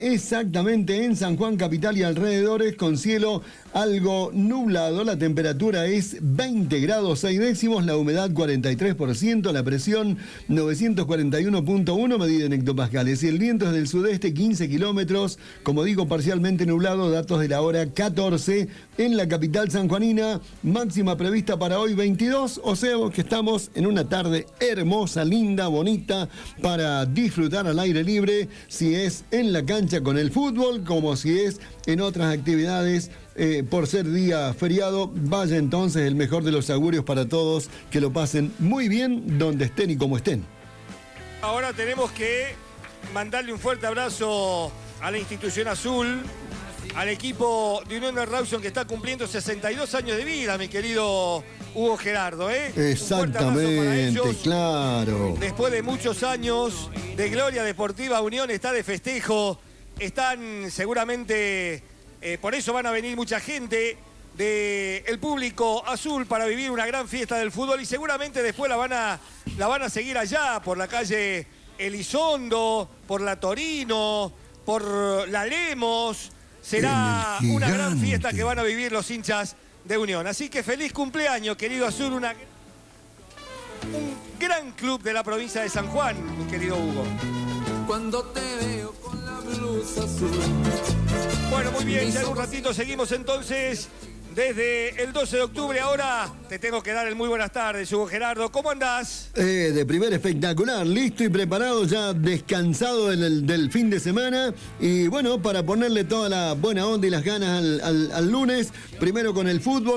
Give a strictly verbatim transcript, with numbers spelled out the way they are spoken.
Exactamente en San Juan Capital y alrededores, con cielo algo nublado. La temperatura es veinte grados seis décimos, la humedad cuarenta y tres por ciento, la presión novecientos cuarenta y uno punto uno medida en hectopascales. Y el viento es del sudeste, quince kilómetros, como digo, parcialmente nublado. Datos de la hora catorce en la capital sanjuanina. Máxima prevista para hoy veintidós, o sea que estamos en una tarde hermosa, linda, bonita, para disfrutar al aire libre, si es en la cancha con el fútbol, como si es en otras actividades. Eh, por ser día feriado, vaya entonces el mejor de los augurios para todos, que lo pasen muy bien donde estén y como estén. Ahora tenemos que mandarle un fuerte abrazo a la institución azul, al equipo de Unión de Rawson, que está cumpliendo sesenta y dos años de vida, mi querido Hugo Gerardo, ¿eh? Exactamente, claro. Después de muchos años de gloria deportiva, Unión está de festejo. Están seguramente, eh, por eso van a venir mucha gente del público azul para vivir una gran fiesta del fútbol, y seguramente después la van a, la van a seguir allá por la calle Elizondo, por la Torino, por la Lemos. Será una gran fiesta que van a vivir los hinchas de Unión. Así que feliz cumpleaños, querido Azul, una, un gran club de la provincia de San Juan, mi querido Hugo. Cuando te veo con la blusa azul. Bueno, muy bien, ya en un ratito seguimos entonces desde el doce de octubre. Ahora te tengo que dar el muy buenas tardes, Hugo Gerardo. ¿Cómo andás? Eh, de primer espectacular, listo y preparado, ya descansado del, del fin de semana. Y bueno, para ponerle toda la buena onda y las ganas al, al, al lunes, primero con el fútbol.